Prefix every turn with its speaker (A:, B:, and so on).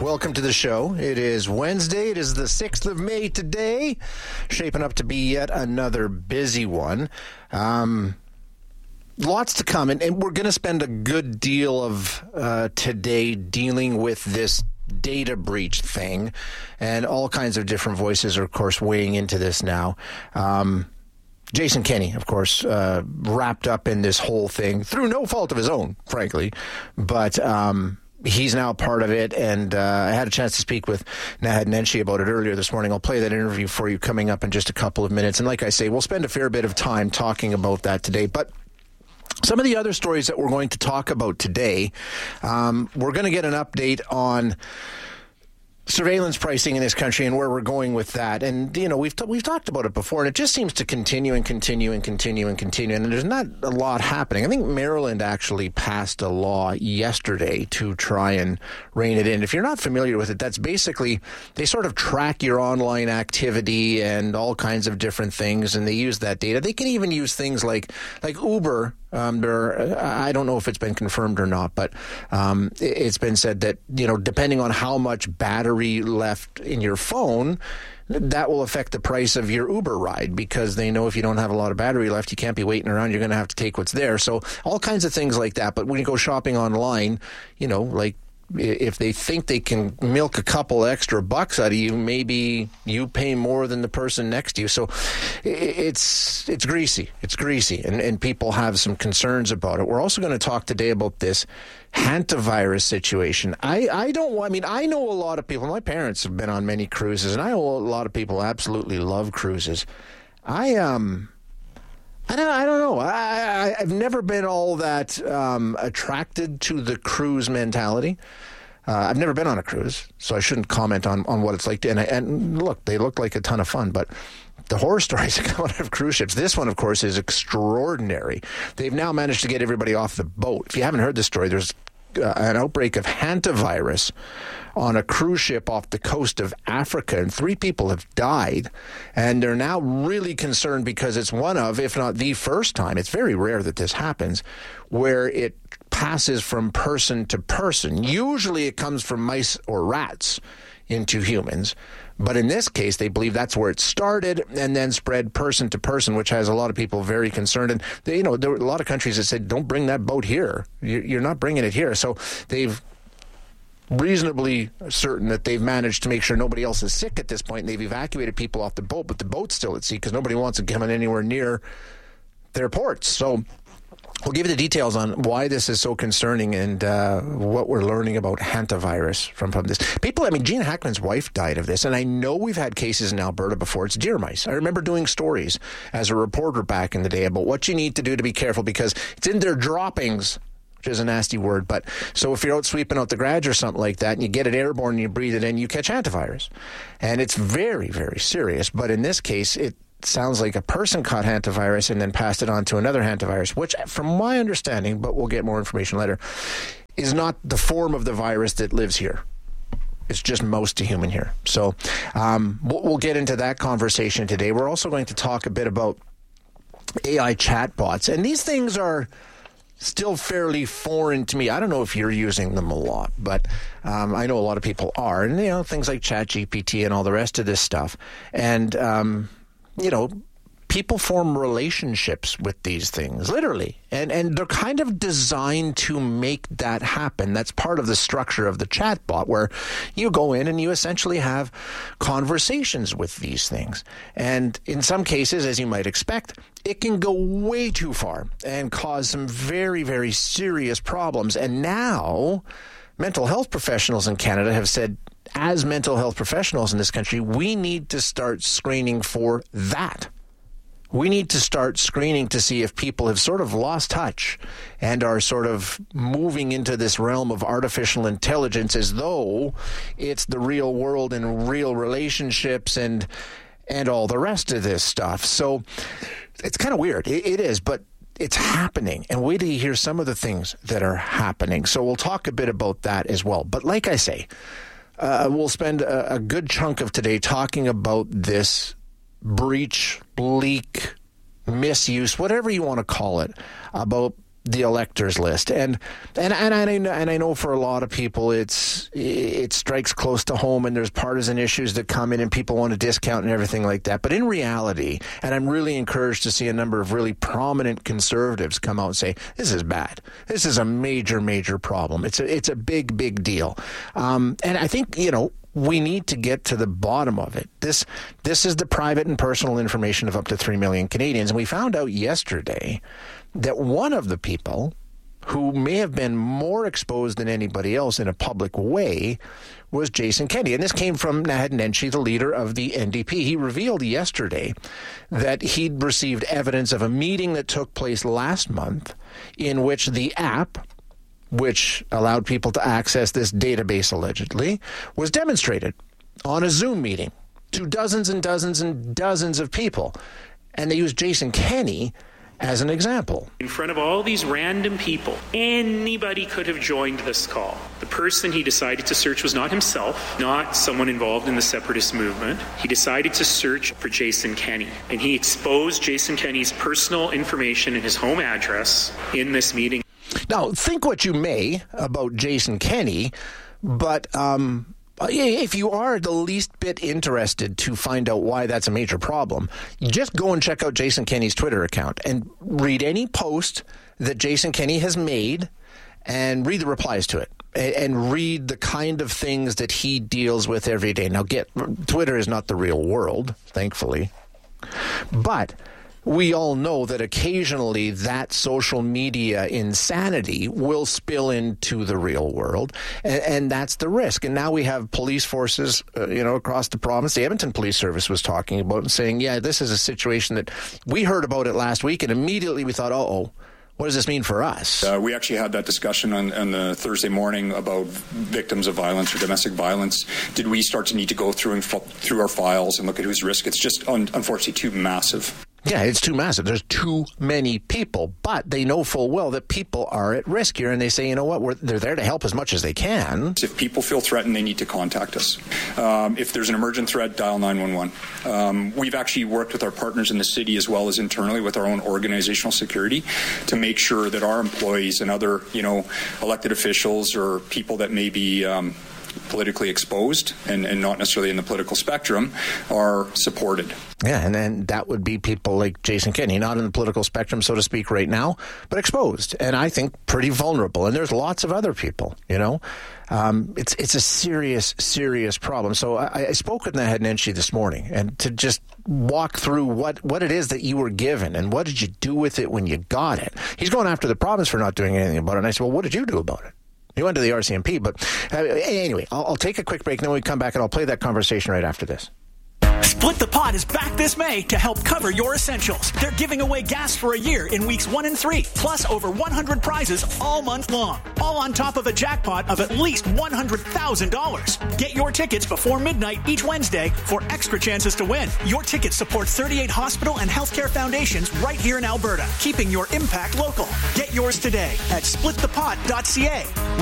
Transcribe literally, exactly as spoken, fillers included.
A: Welcome to the show. It is Wednesday. It is the sixth of May today. Shaping up to be yet another busy one. Um, lots to come, and, and we're going to spend a good deal of uh, today dealing with this data breach thing, and all kinds of different voices are, of course, weighing into this now. Um, Jason Kenney, of course, uh, wrapped up in this whole thing through no fault of his own, frankly, but um, he's now part of it, and uh, I had a chance to speak with Naheed Nenshi about it earlier this morning. I'll play that interview for you coming up in just a couple of minutes, and like I say, we'll spend a fair bit of time talking about that today, but some of the other stories that we're going to talk about today, um, we're going to get an update on surveillance pricing in this country and where we're going with that. And, you know, we've t- we've talked about it before, and it just seems to continue and continue and continue and continue. And there's not a lot happening. I think Maryland actually passed a law yesterday to try and rein it in. If you're not familiar with it, that's basically they sort of track your online activity and all kinds of different things, and they use that data. They can even use things like like Uber. Um, there, I don't know if it's been confirmed or not, but um, it's been said that, you know, depending on how much battery left in your phone, that will affect the price of your Uber ride, because they know if you don't have a lot of battery left, you can't be waiting around. You're going to have to take what's there. So all kinds of things like that. But when you go shopping online, you know, like, if they think they can milk a couple extra bucks out of you, maybe you pay more than the person next to you. So it's it's greasy. It's greasy, and, and people have some concerns about it. We're also going to talk today about this hantavirus situation. I, I don't I mean, I know a lot of people. My parents have been on many cruises, and I know a lot of people absolutely love cruises. I um. I don't, I don't know. I, I, I've never been all that um, attracted to the cruise mentality. Uh, I've never been on a cruise, so I shouldn't comment on, on what it's like. To, and, and look, they look like a ton of fun, but the horror stories that come out of cruise ships, this one, of course, is extraordinary. They've now managed to get everybody off the boat. If you haven't heard this story, there's uh, an outbreak of hantavirus on a cruise ship off the coast of Africa, and three people have died, and they're now really concerned because it's one of, if not the first time, it's very rare that this happens, where it passes from person to person. Usually it comes from mice or rats into humans, but in this case, they believe that's where it started and then spread person to person, which has a lot of people very concerned. And, they, you know, there were a lot of countries that said, don't bring that boat here. You're not bringing it here. So they've reasonably certain that they've managed to make sure nobody else is sick at this point, and they've evacuated people off the boat, but the boat's still at sea because nobody wants it coming anywhere near their ports. So we'll give you the details on why this is so concerning and uh, what we're learning about hantavirus from, from this. People, I mean, Gene Hackman's wife died of this, and I know we've had cases in Alberta before. It's deer mice. I remember doing stories as a reporter back in the day about what you need to do to be careful because it's in their droppings, which is a nasty word. But so if you're out sweeping out the garage or something like that and you get it airborne and you breathe it in, you catch hantavirus. And it's very, very serious. But in this case, it sounds like a person caught hantavirus and then passed it on to another hantavirus, which from my understanding, but we'll get more information later, is not the form of the virus that lives here. It's just mouse to human here. So um, we'll, we'll get into that conversation today. We're also going to talk a bit about A I chatbots. And these things are still fairly foreign to me. I don't know if you're using them a lot, but um, I know a lot of people are. And, you know, things like ChatGPT and all the rest of this stuff. And, um, you know, people form relationships with these things, literally. And and they're kind of designed to make that happen. That's part of the structure of the chatbot, where you go in and you essentially have conversations with these things. And in some cases, as you might expect, it can go way too far and cause some very, very serious problems. And now mental health professionals in Canada have said, as mental health professionals in this country, we need to start screening for that. We need to start screening to see if people have sort of lost touch and are sort of moving into this realm of artificial intelligence as though it's the real world and real relationships and and all the rest of this stuff. So it's kind of weird. It, it is, but it's happening. And wait till you hear some of the things that are happening. So we'll talk a bit about that as well. But like I say, uh, we'll spend a, a good chunk of today talking about this breach, leak, misuse, whatever you want to call it, about the electors list. And and and I know, and I know for a lot of people it's it strikes close to home, and there's partisan issues that come in and people want to discount and everything like that. But in reality, and I'm really encouraged to see a number of really prominent conservatives come out and say, this is bad. This is a major, major problem. It's a, it's a big, big deal. Um, and I think, you know, we need to get to the bottom of it. This this is the private and personal information of up to three million Canadians. And we found out yesterday that one of the people who may have been more exposed than anybody else in a public way was Jason Kenney. And this came from Naheed Nenshi, the leader of the N D P. He revealed yesterday that he'd received evidence of a meeting that took place last month in which the app, which allowed people to access this database allegedly, was demonstrated on a Zoom meeting to dozens and dozens and dozens of people. And they used Jason Kenney as an example.
B: In front of all these random people, anybody could have joined this call. The person he decided to search was not himself, not someone involved in the separatist movement. He decided to search for Jason Kenney, and he exposed Jason Kenney's personal information and his home address in this meeting.
A: Now, think what you may about Jason Kenney, but um, if you are the least bit interested to find out why that's a major problem, just go and check out Jason Kenney's Twitter account and read any post that Jason Kenney has made and read the replies to it and read the kind of things that he deals with every day. Now, get Twitter is not the real world, thankfully, but we all know that occasionally that social media insanity will spill into the real world, and, and that's the risk. And now we have police forces, uh, you know, across the province. The Edmonton Police Service was talking about and saying, yeah, this is a situation that we heard about it last week, and immediately we thought, uh-oh, what does this mean for us?
C: Uh, we actually had that discussion on, on the Thursday morning about victims of violence or domestic violence. Did we start to need to go through and f- through our files and look at who's risk? It's just un- unfortunately too massive.
A: Yeah, it's too massive. There's too many people, but they know full well that people are at risk here, and they say, you know what, We're, they're there to help as much as they can.
C: If people feel threatened, they need to contact us. Um, if there's an emergent threat, dial nine one one. Um, we've actually worked with our partners in the city as well as internally with our own organizational security to make sure that our employees and other, you know, elected officials or people that may be um, politically exposed and, and not necessarily in the political spectrum are supported.
A: Yeah, and then that would be people like Jason Kenney, not in the political spectrum, so to speak, right now, but exposed, and I think pretty vulnerable. And there's lots of other people, you know. Um, it's it's a serious, serious problem. So I, I spoke with Naheed Nenshi this morning, and to just walk through what, what it is that you were given, and what did you do with it when you got it. He's going after the province for not doing anything about it, and I said, well, what did you do about it? He went to the R C M P, but uh, anyway, I'll, I'll take a quick break, and then we come back, and I'll play that conversation right after this.
D: Split the Pot is back this May to help cover your essentials. They're giving away gas for a year in weeks one and three, plus over one hundred prizes all month long, all on top of a jackpot of at least one hundred thousand dollars. Get your tickets before midnight each Wednesday for extra chances to win. Your tickets support thirty-eight hospital and healthcare foundations right here in Alberta, keeping your impact local. Get yours today at split the pot dot c a.